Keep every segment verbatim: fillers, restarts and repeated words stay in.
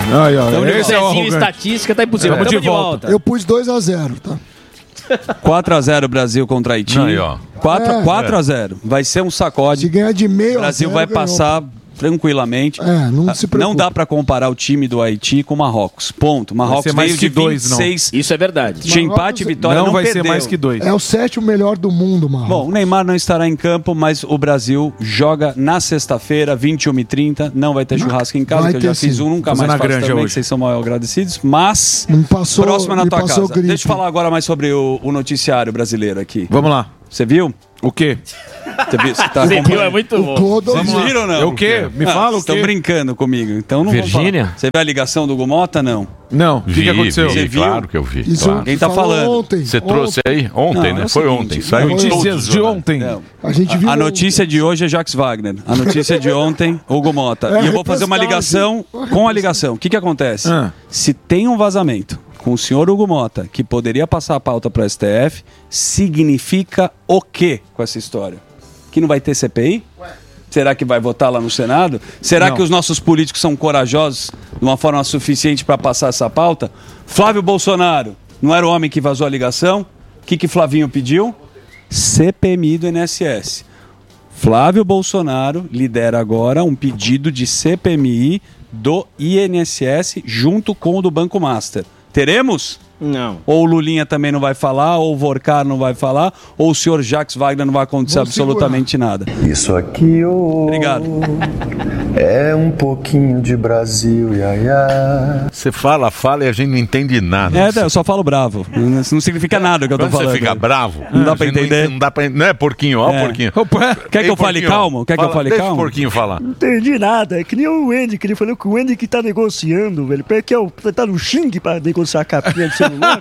Ai, ai, então, esse é o Zezinho, estatística, tá impossível. Vamos Tamo de volta. Eu pus dois a zero, tá? quatro a zero Brasil contra Haiti. Aí, ó. quatro a zero. Vai ser um sacode. Se ganhar de meio O Brasil a zero, vai ganhou. passar tranquilamente. É, não se preocupe. Não dá pra comparar o time do Haiti com o Marrocos. Ponto. Marrocos ser mais veio que de dois, não. vinte e seis. Isso é verdade. Tinha Marrocos empate e vitória, não não vai perdeu. ser mais que dois. É o sétimo melhor do mundo, mano. Bom, o Neymar não estará em campo, mas o Brasil joga na sexta-feira, vinte e uma e trinta. Não vai ter churrasco em casa, Vai que eu já ter, fiz sim. um, nunca Fazendo mais a faço granja também, hoje. que vocês são mal agradecidos. Mas, Não passou, próxima na me tua passou casa. gripe. Deixa eu falar agora mais sobre o, o noticiário brasileiro aqui. Vamos lá. Você viu? O quê? Você viu? Você tá Você viu, acompanhando? é muito bom. Clodo- Vocês viram ou não? É o quê? Me fala o Estão quê? brincando comigo, então não vou Virgínia? falar. Você viu a ligação do Gumota? Não. Não, o que, Vi, que aconteceu? vi, Você viu? Claro que eu vi. Isso claro. Quem tá falou falando? Ontem, Você ontem. trouxe aí? Ontem, Não, é né? o Foi seguinte, ontem. Saiu em todos Notícias os de jornais. ontem. Não. A gente viu A notícia de hoje é Jacques Wagner. A notícia de ontem, Hugo Mota. É, e eu vou fazer uma repostagem. ligação com a ligação. O que, que acontece? Ah. Se tem um vazamento com o senhor Hugo Mota que poderia passar a pauta para o S T F, significa o quê com essa história? Que não vai ter C P I? Será que vai votar lá no Senado? Será Não. que os nossos políticos são corajosos de uma forma suficiente para passar essa pauta? Flávio Bolsonaro não era o homem que vazou a ligação? O que, que Flavinho pediu? C P M I do I N S S. Flávio Bolsonaro lidera agora um pedido de C P M I do I N S S junto com o do Banco Master. Teremos? Não. Ou o Lulinha também não vai falar, ou o Vorcar não vai falar, ou o senhor Jacques Wagner não vai acontecer Vou absolutamente nada. Isso aqui oh, Obrigado. é um pouquinho de Brasil, ia, ia. Você fala, fala e a gente não entende nada. É, eu só falo bravo. Isso não significa nada o que eu tô Quando falando. você fica bravo, Não dá a pra gente entender. Não, dá pra, não é porquinho, ó, É. o porquinho. Quer que eu fale porquinho, calmo? Quer que eu fala- fale deixa calmo? o porquinho falar. Não entendi nada. É que nem o Wendy, que ele falou que o Wendy que tá negociando, velho. Porque é o, tá no Xing pra negociar a capinha de celular.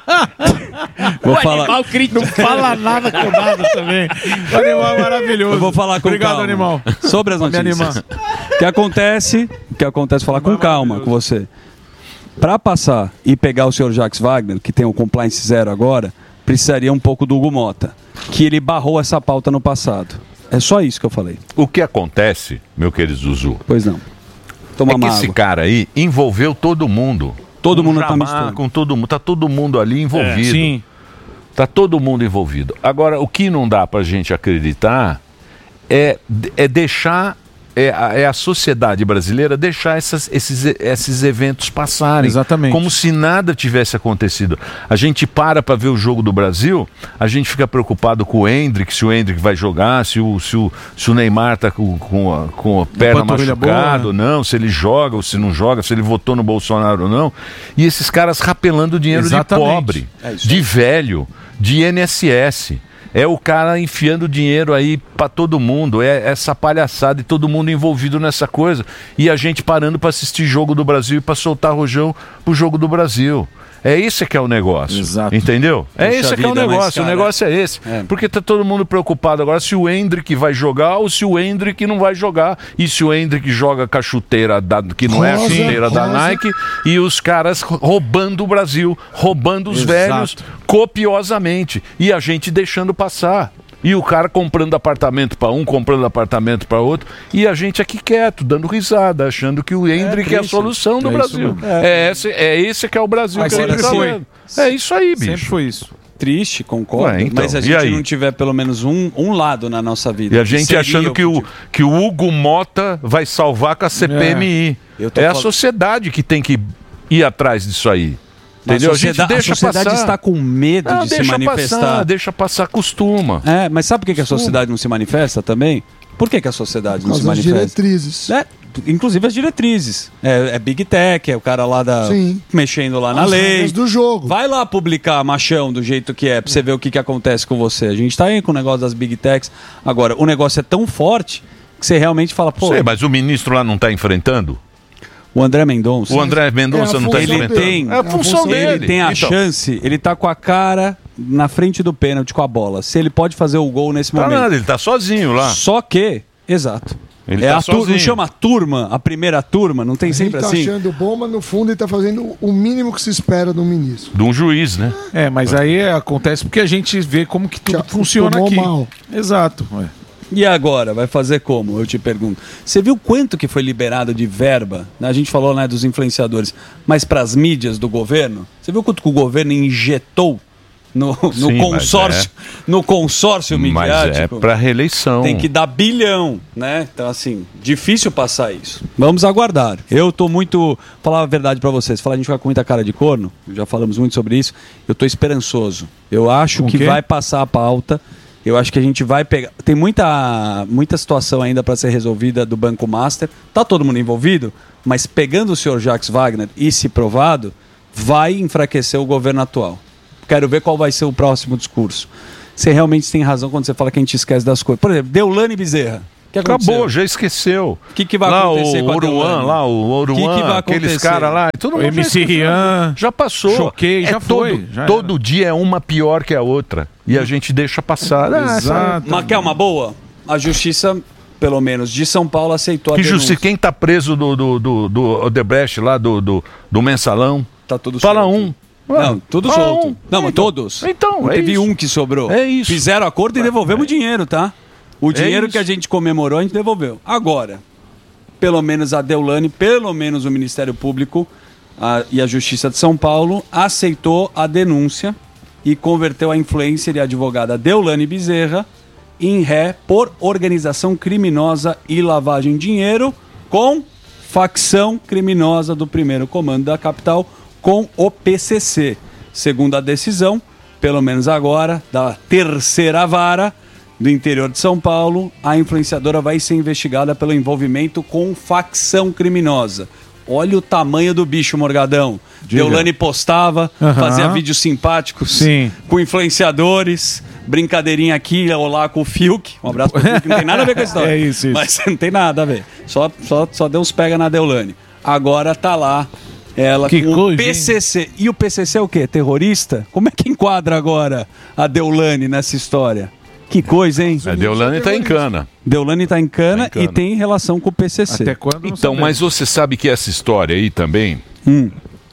Vou o falar. animal crítico. Não fala nada com nada também. O animal é maravilhoso. Eu vou falar com Obrigado, calma. animal. Sobre as Pra me notícias. animar. O que acontece, o que acontece, falar com calma com você. Para passar e pegar o senhor Jacques Wagner, que tem o compliance zero agora, precisaria um pouco do Hugo Mota, que ele barrou essa pauta no passado. É só isso que eu falei. O que acontece, meu querido Zuzu, Pois não. Toma é que uma esse água. cara aí envolveu todo mundo. Todo Com mundo tá Jabá, misturando. com todo mundo, tá todo mundo ali envolvido. Sim. Tá todo mundo envolvido. Agora, o que não dá pra gente acreditar é, é deixar é a, é a sociedade brasileira deixar essas, esses, esses eventos passarem. Exatamente. Como se nada tivesse acontecido. A gente para para ver o jogo do Brasil, a gente fica preocupado com o Endrick, se o Endrick vai jogar, se o, se o, se o Neymar tá com, com, a, com a perna panturrilha machucada boa, ou né? não, se ele joga ou se não joga, se ele votou no Bolsonaro ou não. E esses caras rapelando dinheiro Exatamente. de pobre, É isso de velho, de I N S S. É o cara enfiando dinheiro aí pra todo mundo, é essa palhaçada e todo mundo envolvido nessa coisa. E a gente parando pra assistir jogo do Brasil e pra soltar rojão pro jogo do Brasil. É isso que é o negócio. Exato. Entendeu? É Puxa isso que é o vida, mas, negócio. cara, o negócio é esse. é. Porque tá todo mundo preocupado agora se o Endrick vai jogar ou se o Endrick não vai jogar. E se o Endrick joga com a chuteira da, que não é a Rosa, chuteira da rosa. Nike e os caras roubando o Brasil, roubando os Exato. velhos copiosamente. E a gente deixando passar. E o cara comprando apartamento para um, comprando apartamento para outro, e a gente aqui quieto, dando risada, achando que o Endrick é, a triste. solução do É isso Brasil. mesmo. É, esse, é esse que é o Brasil Mas que a sempre gente tá foi. vendo. É isso aí, bicho. Sempre foi isso. Triste, concordo. Ué, então, mas se a e gente aí? não tiver pelo menos um, um lado na nossa vida. E a que gente seria achando que o, futebol. que o Hugo Mota vai salvar com a C P M I. Eu tô É a fal- sociedade que tem que ir atrás disso aí. Entendeu? A sociedade, a sociedade passar. está com medo Não, de se deixa manifestar. passar, deixa passar, costuma. É, mas sabe por que, que a sociedade não se manifesta também? Por que, que a sociedade Por não se causa das manifesta? diretrizes. É, inclusive as diretrizes. É, é Big Tech, é o cara lá da. Sim. mexendo lá na As lei. regras do jogo. Vai lá publicar machão do jeito que é, pra você ver o que, que acontece com você. A gente tá aí com o negócio das Big Techs. Agora, o negócio é tão forte que você realmente fala, pô. Sei, mas o ministro lá não está enfrentando? O André Mendonça. O André Mendonça É a não está função ele enfrentando? tem, É a função dele. ele tem a Então, chance, ele tá com a cara na frente do pênalti com a bola. Se ele pode fazer o gol nesse Tá momento. nada, ele está sozinho lá. Só que, exato. Ele é tá a tur- sozinho. não chama a turma, a primeira turma, não tem A gente sempre tá assim? achando bom, mas no fundo ele tá fazendo o mínimo que se espera do ministro. De um juiz, né? É, mas aí é, acontece porque a gente vê como que tudo Já funciona tomou aqui. mal. Exato. Ué. E agora? Vai fazer como? Eu te pergunto. Você viu quanto que foi liberado de verba? A gente falou, né, dos influenciadores, mas para as mídias do governo? Você viu quanto que o governo injetou no, no Sim, consórcio, é. no consórcio midiático? Mas é para reeleição. Tem que dar bilhão, né? Então, assim, difícil passar isso. Vamos aguardar. Eu tô muito... Falar a verdade para vocês. Falar a gente vai com muita cara de corno. Já falamos muito sobre isso. Eu tô esperançoso. Eu acho Com que quê? vai passar a pauta. Eu acho que a gente vai pegar... Tem muita, muita situação ainda para ser resolvida do Banco Master. Tá todo mundo envolvido, mas pegando o senhor Jacques Wagner e se provado, vai enfraquecer o governo atual. Quero ver qual vai ser o próximo discurso. Você realmente tem razão quando você fala que a gente esquece das coisas. Por exemplo, Deolane Bezerra. Que Acabou, já esqueceu. O que, que vai lá acontecer o com a Oruan, Deolane? lá o Oruan, Que que vai aqueles acontecer? caras lá, todo O mundo M C já esqueceu. Rian. Já passou. Choquei, É já todo, foi, já todo era. dia é uma pior que a outra. E a gente deixa passar. Ah, essa- Exato. Mas quer uma boa? A justiça, pelo menos de São Paulo, aceitou a Que denúncia. justiça, quem tá preso do, do, do, do Odebrecht lá, do, do, do mensalão? Tá tudo Fala solto. um. Não, tudo Fala solto. um. Não, mas Então, todos. Então, Não é teve isso. um que sobrou. É isso. Fizeram acordo e devolvemos o dinheiro, tá? O dinheiro isso. que a gente comemorou, a gente devolveu. Agora, pelo menos a Deolane, pelo menos o Ministério Público a- e a Justiça de São Paulo aceitou a denúncia e converteu a influencer e advogada Deolane Bezerra em ré por organização criminosa e lavagem de dinheiro com facção criminosa do primeiro comando da capital com o P C C. Segundo a decisão, pelo menos agora, da terceira vara do interior de São Paulo, a influenciadora vai ser investigada pelo envolvimento com facção criminosa. Olha o tamanho do bicho, Morgadão. Diga. Deolane postava, Aham. fazia vídeos simpáticos Sim. com influenciadores, brincadeirinha aqui ou lá com o Fiuk. Um abraço pro Fiuk, não tem nada a ver com a história. É isso, isso. Mas não tem nada a ver. Só, só, só Deus pega na Deolane. Agora tá lá ela Que com coisa, o P C C. E o P C C é o quê? Terrorista? Como é que enquadra agora a Deolane nessa história? Que coisa, hein? A Deolane tá em cana. Deolane tá em cana, Tá em cana. e tem relação com o P C C. Até quando não Então, sabemos. mas você sabe que essa história aí também, Hum.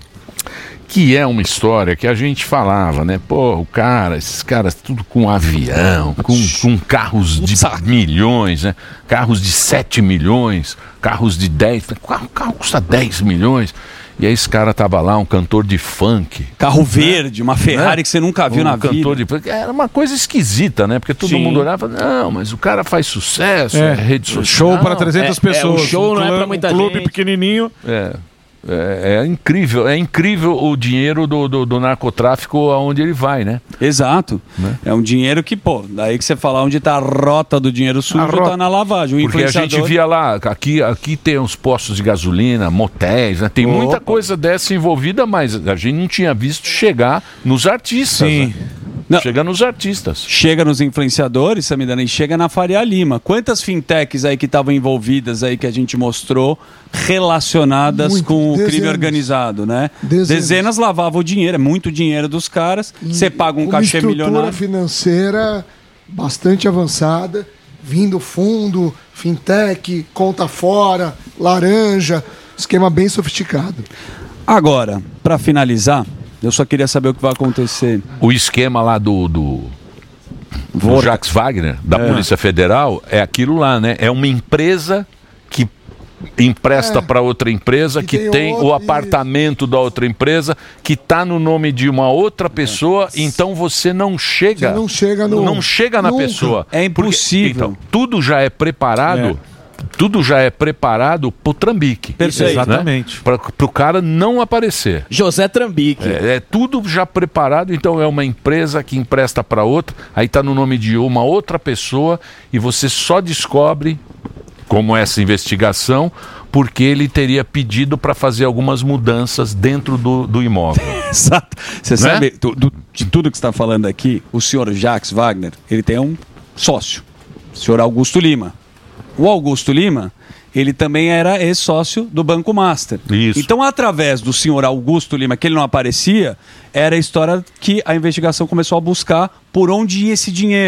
que é uma história que a gente falava, né? Pô, o cara, esses caras tudo com avião, com, com carros de milhões, né? Carros de sete milhões, carros de dez, o carro, carro custa dez milhões. E aí esse cara tava lá, um cantor de funk. Carro verde, uma Ferrari Né? que você nunca viu um na cantor vida. de funk. Era uma coisa esquisita, né? Porque todo Sim. mundo olhava, não, mas o cara faz sucesso, é, É, rede social. show para trezentas é- é, pessoas. o show Um não é clã- pra muita um clube gente. pequenininho. É, é, é incrível, é incrível o dinheiro do, do, do narcotráfico aonde ele vai, né? Exato. É um dinheiro que, pô, daí que você falar onde tá a rota do dinheiro sujo, A rota. tá na lavagem. O Porque a influenciador... gente via lá, aqui, aqui tem uns postos de gasolina, motéis, né? Tem muita Opa. coisa dessa envolvida, mas a gente não tinha visto chegar nos artistas. Sim. Né? Não. Chega nos artistas. Chega nos influenciadores, Samidana, e chega na Faria Lima. Quantas fintechs aí que estavam envolvidas aí que a gente mostrou relacionadas Muito, com o crime dezenas. organizado, né? Dezenas. Dezenas lavavam o dinheiro, é muito dinheiro dos caras. Você paga um Uma cachê estrutura milionário. financeira bastante avançada, vindo fundo, fintech, conta fora, laranja, esquema bem sofisticado. Agora, para finalizar, eu só queria saber o que vai acontecer. O esquema lá do, do, do Jacques Wagner, da É. Polícia Federal, é aquilo lá, né? É uma empresa que empresta É. para outra empresa, que, Que tem tem o outro- apartamento da outra empresa, que está no nome de uma outra pessoa, então você não chega, Você não chega no- não chega na nunca. pessoa. É Porque, impossível. então, tudo já é preparado, tudo já é preparado pro trambique. Perfeito. Exatamente. Para o cara não aparecer. José Trambique. É, é tudo já preparado, então é uma empresa que empresta para outra, aí está no nome de uma outra pessoa e você só descobre, como essa investigação, porque ele teria pedido para fazer algumas mudanças dentro do, do imóvel. Exato. Você Né? sabe, do- do- de tudo que você está falando aqui, o senhor Jacques Wagner, ele tem um sócio, o senhor Augusto Lima. O Augusto Lima, ele também era ex-sócio do Banco Master. Isso. Então, através do senhor Augusto Lima, que ele não aparecia, era a história que a investigação começou a buscar por onde ia esse dinheiro.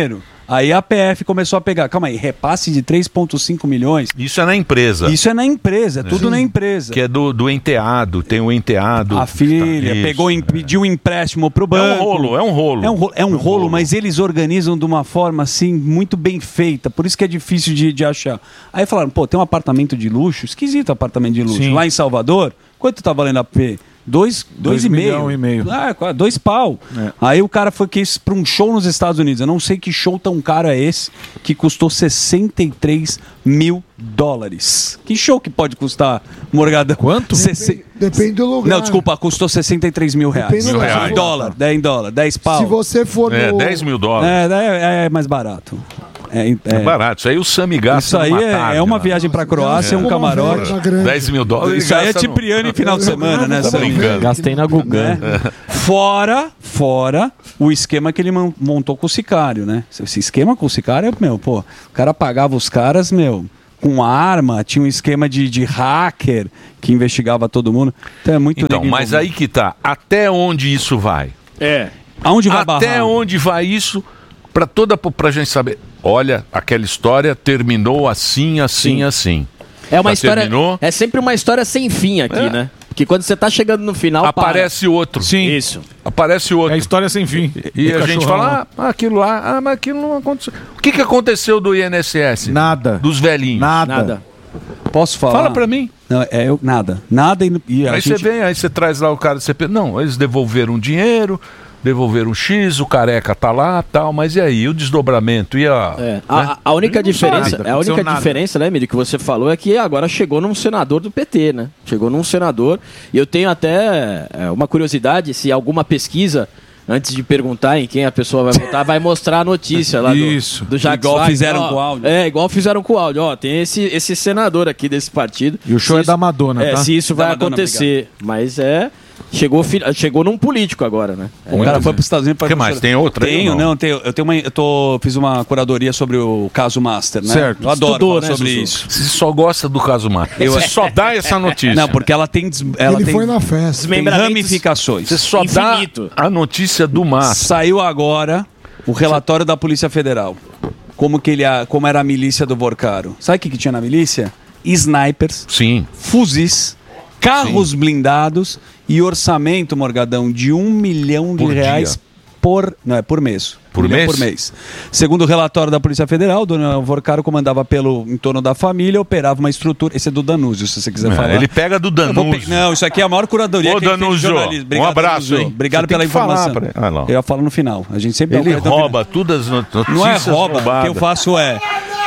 Aí a P F começou a pegar, calma aí, repasse de três vírgula cinco milhões. Isso é na empresa. Isso é na empresa, é tudo Sim. na empresa. Que é do, do enteado, tem o enteado. A filha Isso. pegou, em- pediu um empréstimo pro banco. É um rolo, é um rolo. É um rolo, é um rolo, mas eles organizam de uma forma assim muito bem feita, por isso que é difícil de, de achar. Aí falaram, pô, tem um apartamento de luxo, esquisito apartamento de luxo, Sim. lá em Salvador, quanto tá valendo a P? Dois, dois, Dois e meio. milhão e meio. Ah, quase, dois pau. É. Aí o cara foi quis para um show nos Estados Unidos. Eu não sei que show tão caro é esse, que custou sessenta e três mil dólares. Que show que pode custar, Morgadão? Quanto? Sesse- Depende do lugar. Não, desculpa, custou sessenta e três mil reais. Depende do lugar. Em dólar, dez em dólar, dez pau. Se você for É, no... dez mil dólares. É, é, é mais barato. É, é- É barato. Isso aí o Sami gasta Isso aí numa é, tarde, é uma né? viagem pra Croácia, um Como uma camarote. velha grande. dez mil dólares. Isso aí é gasta no- Cipriano em final de semana, né? Tá Sami? brincando. Gastei na Gugan. Né? Fora, fora o esquema que ele mon- montou com o sicário, né? Esse esquema com o sicário, meu, pô, o cara pagava os caras, meu, com arma, tinha um esquema de, de hacker que investigava todo mundo. Então é muito Então, nego mas envolvido. aí que tá. Até onde isso vai? É. Aonde vai Até barrar? onde vai isso para toda pra gente saber. Olha, aquela história terminou assim, assim, assim. É uma Já história. terminou? É sempre uma história sem fim aqui, É. né? Porque quando você tá chegando no final. Aparece outro. Sim. Isso. Aparece outro. É história sem fim. E Do a gente cachorrão. fala, ah, aquilo lá, ah, mas aquilo não aconteceu. O que, que aconteceu do I N S S? Nada. Dos velhinhos. Nada. Nada. Posso falar? Fala pra mim. Não, é eu, nada. Nada e, e a Aí gente... você vem, aí você traz lá o cara do C P. Não, eles devolveram dinheiro, devolveram X, o careca tá lá tal, mas e aí? O desdobramento? E a. É. né? A, a única Ele não diferença, sabe, a única aconteceu nada. diferença, né, Emílio, que você falou é que agora chegou num senador do P T, né? Chegou num senador. E eu tenho até é, uma curiosidade, se alguma pesquisa, antes de perguntar em quem a pessoa vai votar, vai mostrar a notícia lá do, Isso. do Jacques Igual Wagner. fizeram Ó, com o áudio. É, igual fizeram com o áudio. Ó, tem esse, esse senador aqui desse partido. E o show Se é isso- da Madonna, É, tá? se isso Da vai Madonna, acontecer. Mas é... Chegou, fi- chegou num político agora, né? O cara foi para os Estados Unidos para... Que mais? Tem outra aí Tenho, ou não? não, tenho. Eu tenho uma, eu tô, fiz uma curadoria sobre o caso Master, né? Certo. Eu adoro Estudou, falar né, sobre Zuzu? isso. Você só gosta do caso Marco. Você só dá essa notícia. Não, porque ela tem, des- ela Ele tem, foi na festa. tem Desmembramentos ramificações. Você só Infinito. dá a notícia do Márcio. Saiu agora o relatório da Polícia Federal. Como, que ele, a- como era a milícia do Vorcaro. Sabe o que, que tinha na milícia? Snipers, Sim. fuzis, carros blindados e orçamento, Morgadão, de um milhão de Por reais dia. por... Não, é por mês. Por Um milhão mês? Por mês. Segundo o relatório da Polícia Federal, o Dona Vorcaro comandava pelo entorno da família, operava uma estrutura... Esse é do Danúzio, se você quiser É, falar. ele pega do Eu vou pe- Danúzio. Não, isso aqui é a maior curadoria Ô, que a gente fez de Danúzio, jornalismo. um abraço, Danúzio. hein? Obrigado Você tem pela que falar informação. pra ele. Ah, lá. Eu falo no final. A gente sempre dá Ele um crédito ao rouba todas as notícias. final. Não é rouba. O que eu roubadas. faço é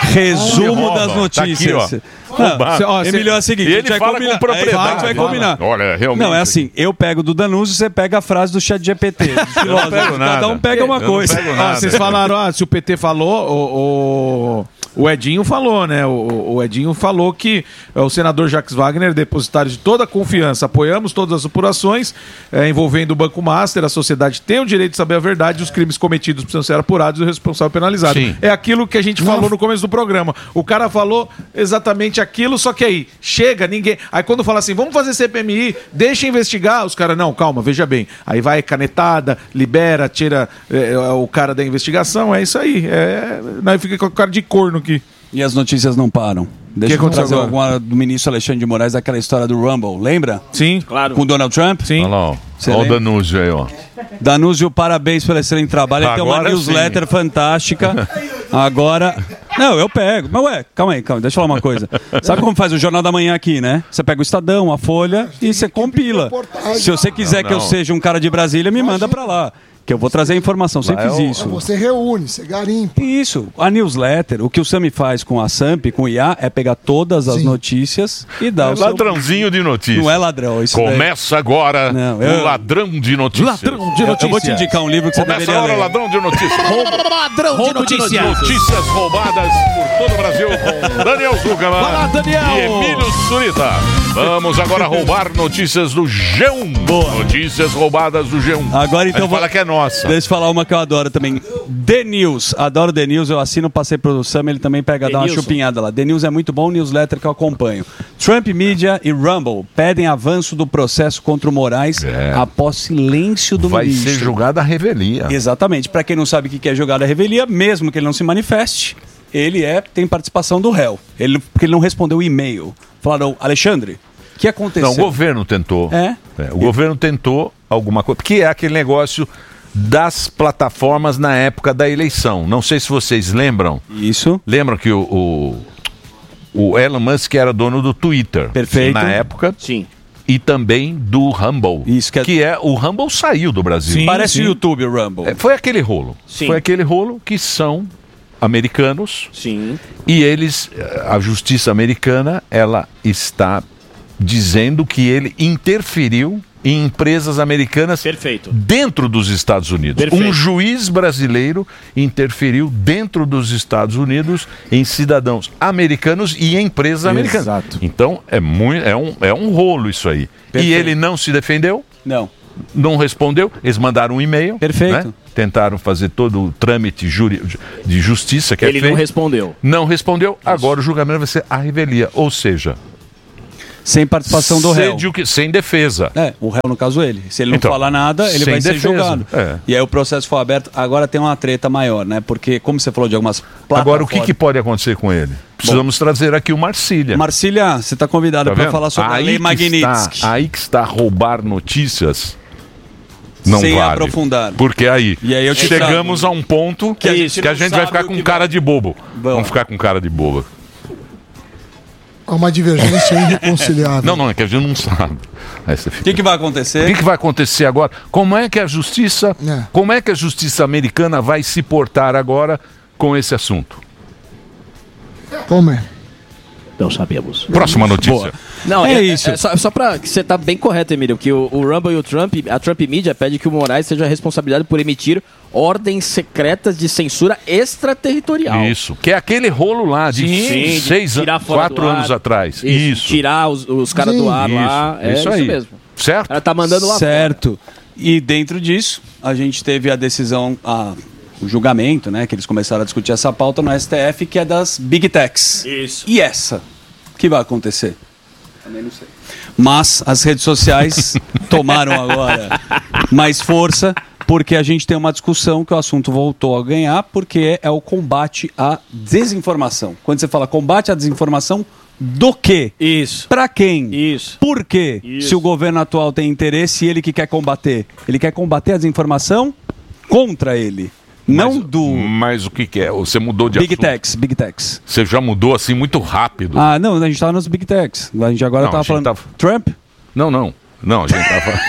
resumo rouba. das Tá notícias. aqui, ó. Não, Roubado. ó, cê- Emílio, é o seguinte, E a ele gente vai fala combinar. com propriedade. Aí a gente vai Fala. combinar. Olha, realmente. Não, é assim, eu pego do Danúzio, você pega a frase do chat G P T. Dos filósofos. pego nada. Cada um pega uma Eu não coisa. pego Ah, nada. vocês falaram, ah, se o P T falou, o, o, o Edinho falou, né? O, o Edinho falou que é, o senador Jacques Wagner, depositário de toda a confiança, apoiamos todas as apurações é, envolvendo o Banco Master, a sociedade tem o direito de saber a verdade, os crimes cometidos precisam ser apurados e o responsável penalizado. Sim. É aquilo que a gente falou no começo do programa. O cara falou exatamente aquilo, só que aí, chega, ninguém... Aí quando fala assim, vamos fazer C P M I, deixa investigar, os caras, não, calma, veja bem. Aí vai canetada, libera, tira é, o cara da investigação, é isso aí. É... Nós fica com a cara de corno aqui. E as notícias não param. Deixa eu aconteceu trazer agora? alguma do ministro Alexandre de Moraes, aquela história do Rumble, lembra? Sim, Claro. Com o Donald Trump? sim. Olha lá, ó. Você Olha o lembra? Danúzio aí, ó. Danúzio, parabéns pelo excelente trabalho. Ele tem uma Agora newsletter sim. fantástica. Agora. Não, eu pego. Mas ué, calma aí, calma aí, deixa eu falar uma coisa. Sabe como faz o Jornal da Manhã aqui, né? Você pega o Estadão, a Folha e você compila. Se você quiser Não, que eu não. seja um cara de Brasília, me manda pra lá. Que eu vou trazer a informação. Sempre Lá é fiz o- isso. Você reúne, você garimpa. Isso, a newsletter, o que o Sami faz com a Samp, com o I A, é pegar todas as Sim. notícias e dar o seu... Ladrãozinho de notícias. Não é ladrão, isso daí- Começa agora Não, o eu- ladrão de notícias. Ladrão de Eu, eu notícias. vou te indicar um livro que você Começa deveria agora o ler. ladrão de notícias. Rouba- Ladrão de notícias. Notícias roubadas por todo o Brasil com Daniel Zuckerman Vai lá, Daniel. e Emílio Surita. Vamos agora roubar notícias do G um. Boa. Notícias roubadas do G um. Agora então A gente vou- fala que é nossa. Deixa eu falar uma que eu adoro também. The News. Adoro The News. Eu assino, passei pro Sam, ele também pega, The dá uma Nilson. chupinhada lá. The News é muito bom, newsletter que eu acompanho. Trump Media e Rumble pedem avanço do processo contra o Moraes É. após silêncio do Vai ministro. ser julgada a revelia. Exatamente. Para quem não sabe o que é jogada a revelia, mesmo que ele não se manifeste, ele é tem participação do réu. Ele, porque ele não respondeu o e-mail. Falaram, Alexandre, o que aconteceu? Não, o governo tentou. É? É, o governo tentou alguma coisa. Porque é aquele negócio das plataformas na época da eleição. Não sei se vocês lembram. Isso. Lembram que o, o, o Elon Musk era dono do Twitter. Perfeito. Na época. Sim. E também do Rumble. Isso que é- que é... O Rumble saiu do Brasil. Sim. Parece o YouTube, o Rumble. É, foi aquele rolo. Sim. Foi aquele rolo que são americanos. Sim. E eles, a justiça americana, ela está dizendo que ele interferiu em empresas americanas Perfeito. dentro dos Estados Unidos. Perfeito. Um juiz brasileiro interferiu dentro dos Estados Unidos em cidadãos americanos e em empresas americanas. Exato. Então é, muito, é, um, é um rolo isso aí. Perfeito. E ele não se defendeu, Não. não respondeu, eles mandaram um e-mail. Perfeito. Né? Tentaram fazer todo o trâmite juri- de justiça que Ele é feito. não respondeu. Não respondeu, agora o julgamento vai ser a revelia, ou seja, Sem participação do réu. cede o que- sem defesa. É, o réu, no caso, ele. Se ele não Então, falar nada, ele sem vai ser defesa. julgado. É. E aí o processo foi aberto. Agora tem uma treta maior, né? Porque, como você falou de algumas plataformas... Agora, o que, que pode acontecer com ele? Precisamos trazer aqui o Marcília. Marcília, você está convidada Tá para vendo? falar sobre aí a lei que Magnitsky. está, aí que está roubar notícias. Não Sem vale. aprofundar. Porque aí, E aí eu te chegamos a um ponto que a Isso. gente, que a gente vai Não ficar sabe o com que cara vai- de bobo. Vamos. Vamos ficar com cara de bobo. Há uma divergência irreconciliável. Não, não, é que a gente não sabe. Aí você O fica... que, que vai O acontecer? que, que vai acontecer agora? Como é que a justiça, É. como é que a justiça americana vai se portar agora com esse assunto? Como é? Não sabemos. Próxima notícia. Não, É é, isso. É, só, só pra que você tá bem correto, Emílio, que o, o Rumble e o Trump, a Trump Media pede que o Moraes seja responsabilizado por emitir ordens secretas de censura extraterritorial. Isso. Que é aquele rolo lá de Sim, seis de tirar anos, fora quatro do ar. anos atrás. Isso. Isso. Tirar os, os caras Sim. do ar Isso. lá. É Isso isso, aí. mesmo. Certo? Ela tá mandando lá fora. Certo. E dentro disso, a gente teve a decisão, a, o julgamento, né? Que eles começaram a discutir essa pauta no S T F, que é das Big Techs. Isso. E essa? O que vai acontecer? Também não sei. Mas as redes sociais tomaram agora mais força, porque a gente tem uma discussão que o assunto voltou a ganhar, porque é o combate à desinformação. Quando você fala combate à desinformação, do quê? Isso. Pra quem? Isso. Por quê? Isso. Se o governo atual tem interesse e ele que quer combater. Ele quer combater a desinformação contra ele. Não Mas- do Mas o que, que é? Você mudou de Big assunto. Techs, Big Techs. Você já mudou assim muito rápido. Ah, não, a gente tava nos Big Techs. A gente agora Não, a tava gente falando tava- Trump? Não, não. Não, a gente tava.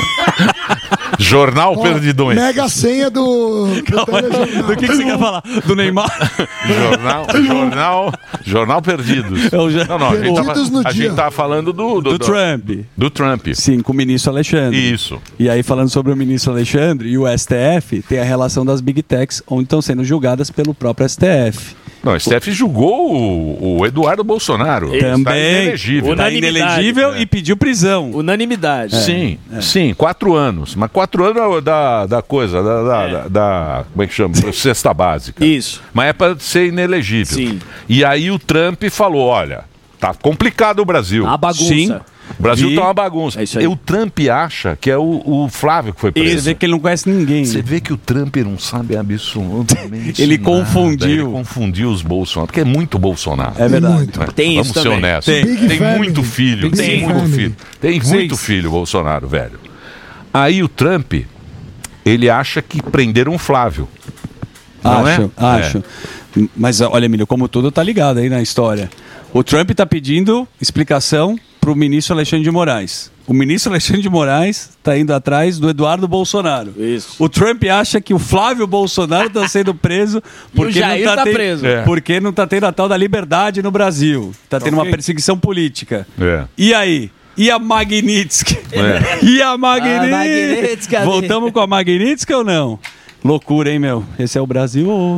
Jornal Ó, Perdidões. Mega senha do. do telejornal. Do que, que você quer falar? Do Neymar? Jornal, jornal, jornal Perdidos. É o ja- Não, não, a gente tava, Perdidos no a dia. gente tava falando do, Do Trump. Do Trump. Sim, com o ministro Alexandre. Isso. E aí, falando sobre o ministro Alexandre e o S T F, tem a relação das Big Techs, onde estão sendo julgadas pelo próprio S T F. Não, o S T F julgou o, o Eduardo Bolsonaro. Está Também. inelegível. Tá Unanimidade. inelegível É. e pediu prisão. Unanimidade. Sim, sim, quatro anos. Mas quatro anos da, da coisa, da, da, da- da- como é que chama? Cesta básica. Isso. Mas é para ser inelegível. Sim. E aí o Trump falou, olha, tá complicado o Brasil. A bagunça. Sim. O Brasil E- tá uma bagunça. É isso aí. E o Trump acha que é o, o Flávio que foi preso. Você vê que ele não conhece ninguém. Você vê que o Trump não sabe absolutamente Ele nada. confundiu. Ele confundiu os Bolsonaro, porque é muito Bolsonaro. É verdade. muito. Né? Tem Vamos isso ser também. honestos. Tem. Tem, Big family. muito filho, Big tem muito family. filho. Tem muito filho, Bolsonaro, velho. Aí o Trump, ele acha que prenderam o Flávio. Não é? Acho, acho. Mas olha, Emílio, como tudo tá ligado aí na história. O Trump tá pedindo explicação pro ministro Alexandre de Moraes. O ministro Alexandre de Moraes tá indo atrás do Eduardo Bolsonaro. Isso. O Trump acha que o Flávio Bolsonaro tá sendo preso porque o Jair não tá, tá ten- preso. É. porque não tá tendo a tal da liberdade no Brasil. Tá tendo uma Ok. perseguição política. É. E aí? E a Magnitsky? É. E a Magnitsky? Magnitsky, cadê? Voltamos com a Magnitsky ou não? Loucura, hein, meu? Esse é o Brasil ou...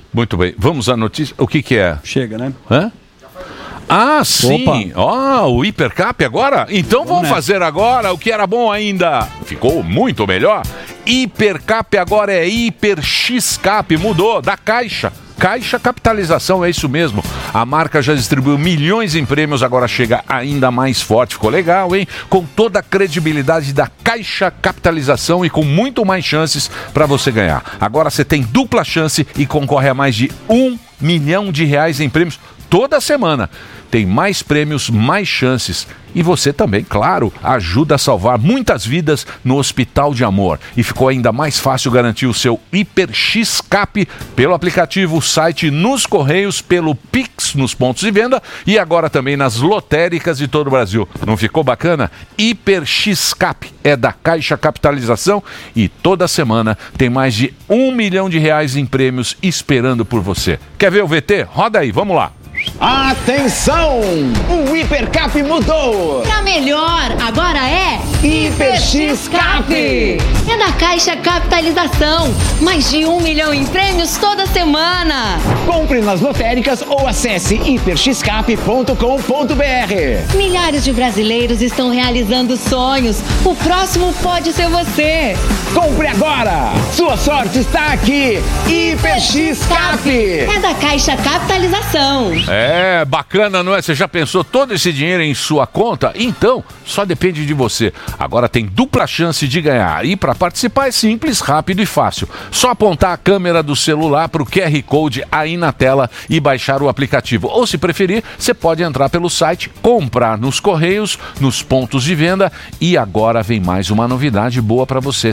Muito bem. Vamos à notícia. O que que é? Chega, né? Hã? Ah, sim. Ó, oh, o Hipercap agora? Então vamos, vamos fazer agora o que era bom ainda. Ficou muito melhor. Hipercap agora é Hiper X-Cap. Mudou da Caixa. Caixa Capitalização, é isso mesmo. A marca já distribuiu milhões em prêmios, agora chega ainda mais forte. Ficou legal, hein? Com toda a credibilidade da Caixa Capitalização e com muito mais chances para você ganhar. Agora você tem dupla chance e concorre a mais de um milhão de reais em prêmios toda semana. Tem mais prêmios, mais chances. E você também, claro, ajuda a salvar muitas vidas no Hospital de Amor. E ficou ainda mais fácil garantir o seu Hiper X-Cap pelo aplicativo, site, nos Correios, pelo Pix, nos pontos de venda e agora também nas lotéricas de todo o Brasil. Não ficou bacana? Hiper X-Cap é da Caixa Capitalização e toda semana tem mais de um milhão de reais em prêmios esperando por você. Quer ver o V T? Roda aí, vamos lá. Atenção! O Hipercap mudou! Pra melhor, agora é Hiper X-Cap! É da Caixa Capitalização. Mais de um milhão em prêmios toda semana. Compre nas lotéricas ou acesse hiper x cap ponto com ponto b r. Milhares de brasileiros estão realizando sonhos. O próximo pode ser você. Compre agora! Sua sorte está aqui! Hiper X-Cap! É da Caixa Capitalização. É, bacana, não é? Você já pensou todo esse dinheiro em sua conta? Então, só depende de você. Agora tem dupla chance de ganhar. E para participar é simples, rápido e fácil. Só apontar a câmera do celular para o Q R Code aí na tela e baixar o aplicativo. Ou, se preferir, você pode entrar pelo site, comprar nos Correios, nos pontos de venda. E agora vem mais uma novidade boa para você.